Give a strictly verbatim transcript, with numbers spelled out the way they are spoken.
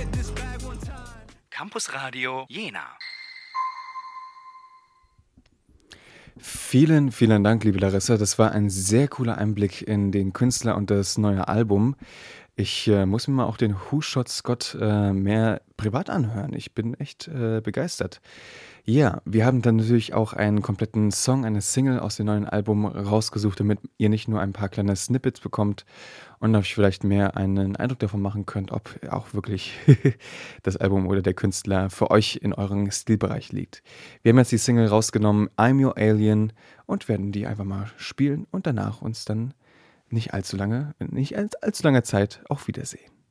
Campus Radio Jena. Vielen, vielen Dank, liebe Larissa. Das war ein sehr cooler Einblick in den Künstler und das neue Album. Ich äh, muss mir mal auch den Who Shot Scott äh, mehr privat anhören. Ich bin echt äh, begeistert. Ja, wir haben dann natürlich auch einen kompletten Song, eine Single aus dem neuen Album rausgesucht, damit ihr nicht nur ein paar kleine Snippets bekommt und euch vielleicht mehr einen Eindruck davon machen könnt, ob auch wirklich das Album oder der Künstler für euch in eurem Stilbereich liegt. Wir haben jetzt die Single rausgenommen, I'm Your Alien, und werden die einfach mal spielen und danach uns dann nicht allzu lange, nicht all- allzu lange Zeit auch wiedersehen.